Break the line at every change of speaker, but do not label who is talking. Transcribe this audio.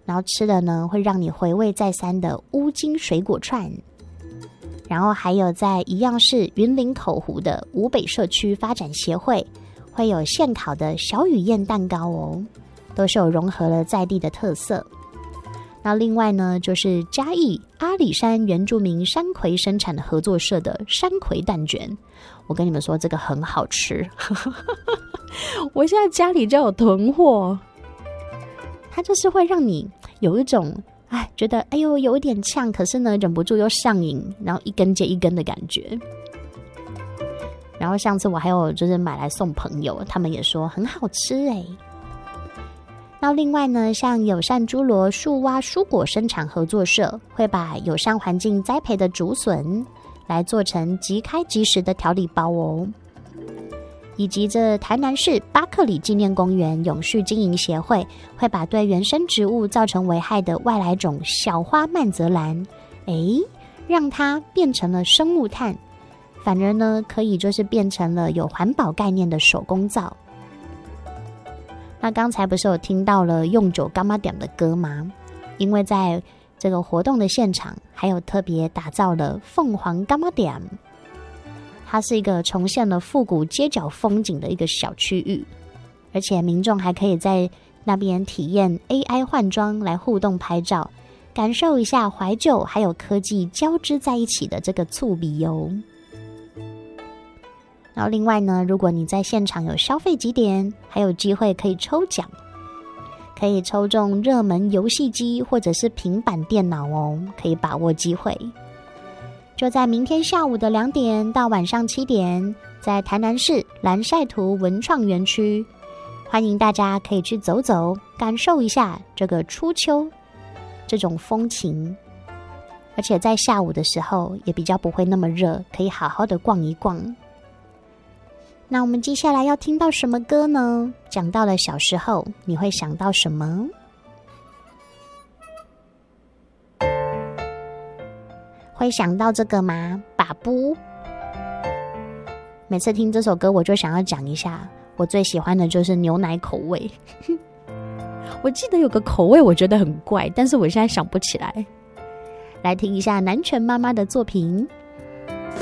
然后吃的呢会让你回味再三的乌金水果串，然后还有在一样是云林口湖的梧北社区发展协会会有现烤的小雨燕蛋糕哦，都是有融合了在地的特色。那另外呢，就是嘉义阿里山原住民山葵生产的合作社的山葵蛋卷，我跟你们说这个很好吃我现在家里就有囤货，它就是会让你有一种觉得有一点呛，可是呢忍不住又上瘾，然后一根接一根的感觉。然后上次我还有就是买来送朋友，他们也说很好吃欸。那另外呢，像友善侏罗树蛙蔬果生产合作社会把友善环境栽培的竹笋来做成即开即食的调理包哦，以及这台南市巴克里纪念公园永续经营协会会把对原生植物造成危害的外来种小花曼泽兰让它变成了生物炭，反而呢可以就是变成了有环保概念的手工皂。那刚才不是有听到了用酒干妈点的歌吗？因为在这个活动的现场还有特别打造了凤凰干妈点，它是一个重现了复古街角风景的一个小区域，而且民众还可以在那边体验 AI 换装来互动拍照，感受一下怀旧还有科技交织在一起的这个促比哦。然后另外呢，如果你在现场有消费几点，还有机会可以抽奖，可以抽中热门游戏机或者是平板电脑哦，可以把握机会。就在明天下午的2点到晚上7点，在台南市蓝晒图文创园区，欢迎大家可以去走走，感受一下这个初秋这种风情，而且在下午的时候也比较不会那么热，可以好好的逛一逛。那我们接下来要听到什么歌呢？讲到了小时候，你会想到什么？会想到这个吗？把布。每次听这首歌，我就想要讲一下，我最喜欢的就是牛奶口味。我记得有个口味我觉得很怪，但是我现在想不起来。来听一下南拳妈妈的作品。